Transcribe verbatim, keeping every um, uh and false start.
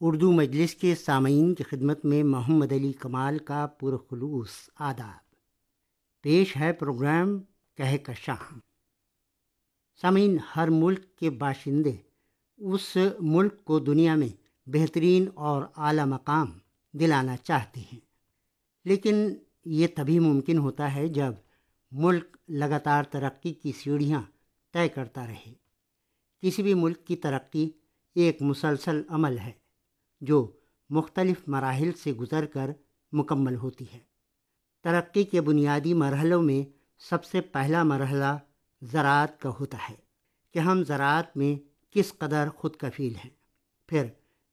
उर्दू मजलिस के सामीन की खिदमत में मोहम्मद अली कमाल का पुरखुलूस आदाब। पेश है प्रोग्राम कहकशां। सामीन, हर मुल्क के बाशिंदे उस मुल्क को दुनिया में बेहतरीन और आला मकाम दिलाना चाहते हैं, लेकिन ये तभी मुमकिन होता है जब मुल्क लगातार तरक्की की सीढ़ियाँ तय करता रहे। किसी भी मुल्क की तरक्की एक मुसलसल अमल है जो मुख्तलिफ मराहिल से गुज़र कर मुकम्मल होती है। तरक्की के बुनियादी मरहलों में सबसे पहला मरहला ज़राअत का होता है कि हम ज़राअत में किस कदर खुद कफ़ील हैं। फिर